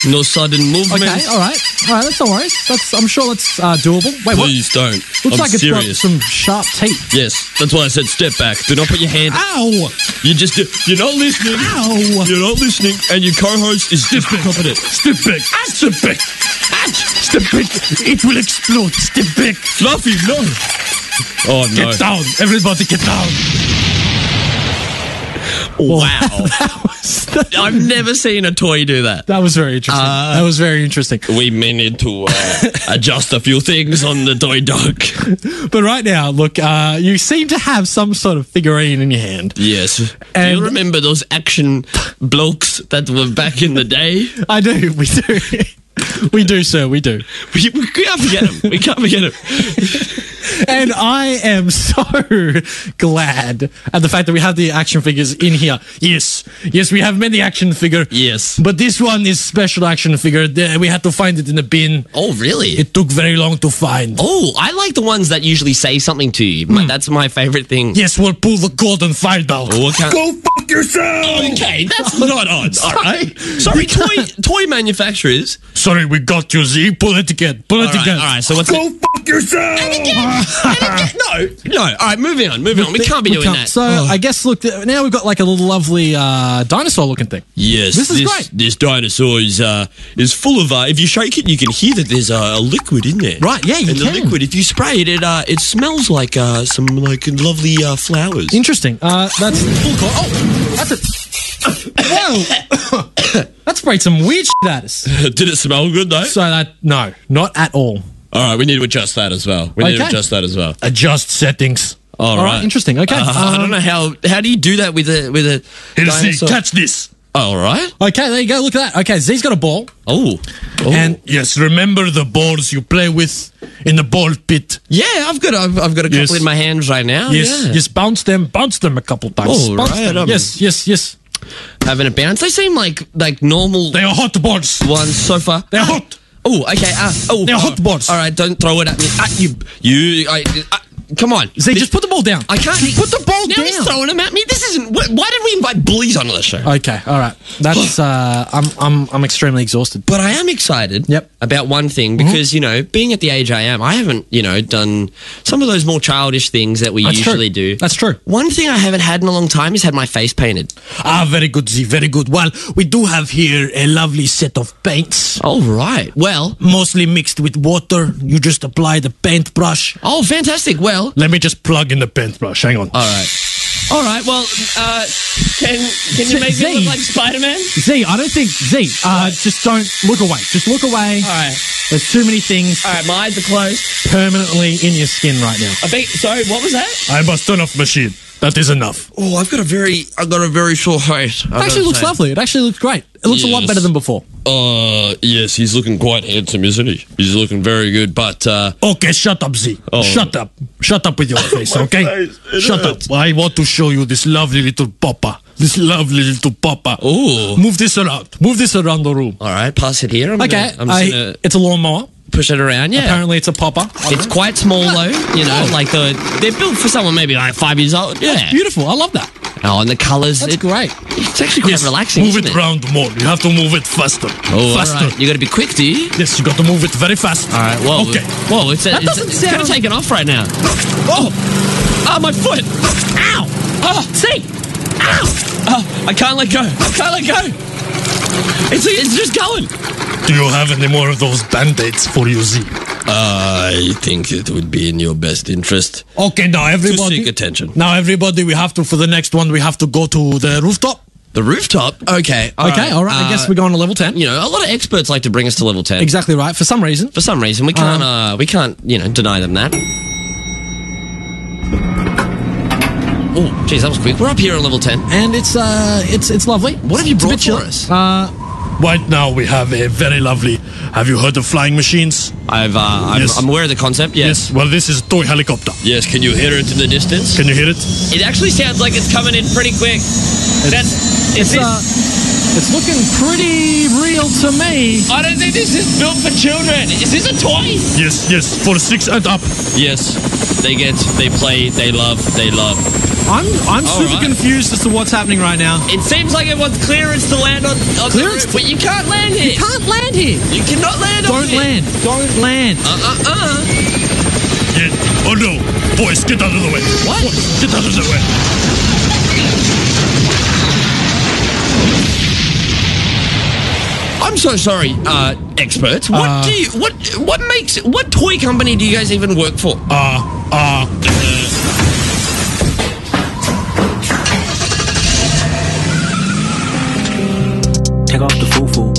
No sudden movement. Okay, all right. That's no worries. I'm sure that's doable. Wait, Please don't. what? Looks I'm like it's serious. got some sharp teeth. Yes, that's why I said step back. Do not put your hand. Ow! You're not listening. Ow! You're not listening, and your co-host is just confident. Step back! Step back! Step back! It will explode! Step back! Fluffy, no. Oh no! Get down! Everybody get down! Wow! I've never seen a toy do that. That was very interesting. We may need to adjust a few things on the toy dog. But right now, look, you seem to have some sort of figurine in your hand. Yes. Do And- you remember those action blokes that were back in the day? I do. We do. We do, sir. We do. We can't forget them. We can't forget them. And I am so glad at the fact that we have the action figures in here. Yes, we have many action figure. Yes. But this one is special action figure. We had to find it in the bin. Oh, really? It took very long to find. Oh, I like the ones that usually say something to you. That's my favorite thing. Yes, we'll pull the code and find out. Oh, okay. Go fuck yourself! Okay, that's not on. All right. Sorry, toy manufacturers. Sorry, we got you, Z. Pull it again. Pull it again. All right, so what's Go fuck yourself! No. All right, moving on. We can't be doing that. So, I guess, look, now we've got like a little lovely dinosaur-looking thing. Yes, This is great. This dinosaur is full of. If you shake it, you can hear that there's a liquid in there. Right, yeah, you and can. the liquid, if you spray it, it smells like some like lovely flowers. Interesting. That's full call. Oh, that's it. Whoa! That sprayed some weird shit at us. Did it smell good though? So no, not at all. All right, we need to adjust that as well. Okay. Adjust settings. All right. Interesting. Okay. I don't know how do you do that with a dinosaur? Catch this. All right. Okay, there you go. Look at that. Okay, Z's got a ball. Oh. And yes, remember the balls you play with in the ball pit. Yeah, I've got a couple Yes. in my hands right now. Yes, Yeah. just bounce them a couple times. Oh, Bounce right, them. Yes. Having a bounce. They seem like normal They are hot balls. ones so far. They're hot. Oh, okay. They're hot balls. All right, don't throw it at me. Come on. Z, just put the ball down. I can't. Just put the ball now down. he's throwing them at me. This isn't. Why did we invite bullies onto the show? Okay, all right. That's I'm extremely exhausted. But I am excited about one thing because, being at the age I am, I haven't, done some of those more childish things that we usually do. That's true. One thing I haven't had in a long time is had my face painted. Very good, Z, very good. Well, we do have here a lovely set of paints. All right. Well. Mostly mixed with water. You just apply the paintbrush. Oh, fantastic. Well. Let me just plug in the paintbrush. Hang on. All right. Well, can you make me look like Spider-Man? Z, I don't think... Z, just don't look away. Just look away. All right. There's too many things All right, my eyes are closed. permanently in your skin right now. Sorry, what was that? I must turn off machine. That is enough. Oh, I've got a very short face. It actually looks lovely. It actually looks great. It looks a lot better than before. Yes, he's looking quite handsome, isn't he? He's looking very good, but... Okay, shut up, Z. Shut up. Shut up with your face, okay? Shut up. I want to show you this lovely little papa. This lovely little papa. Oh. Move this around. Move this around the room. All right, pass it here. I'm just gonna it's a lawnmower. push it around, yeah. Apparently it's a popper. It's quite small, though, like they're built for someone maybe like 5 years old. Yeah. That's beautiful. I love that. Oh, and the colours. That's great. It's actually quite relaxing, Move isn't it around more. You have to move it faster. Oh, faster. right. You got to be quick, do you? Yes, you got to move it very fast. All right, well. Okay. Whoa, it's kind of taking off right now. Oh, my foot. Ow. Oh, see. Ow. Oh, I can't let go. It's just going. Do you have any more of those band-aids for you, Z? I think it would be in your best interest. Okay, now everybody. To seek attention. Now everybody, we have to, for the next one, we have to go to the rooftop. The rooftop? Okay. All right. I guess we're going to level 10. A lot of experts like to bring us to level 10. Exactly right. For some reason. We can't, deny them that. Oh, geez, that was quick. We're up here on level 10. And it's lovely. What have you brought for us? Right now we have a very lovely... Have you heard of flying machines? I'm aware of the concept, yes. Well, this is a toy helicopter. Yes, can you hear it in the distance? Can you hear it? It actually sounds like it's coming in pretty quick. It's looking pretty real to me. I don't think this is built for children. Is this a toy? Yes, for 6 and up. Yes, they play, they love. I'm super right. confused as to what's happening right now. It seems like everyone's clearance to land on Clearance the route, but you can't land here. Can't land here. You cannot land on Don't here. land. Don't land. Yeah. Oh no. Boys, get out of the way. What? Boys, get out of the way. I'm so sorry, experts. What toy company do you guys even work for? Take off the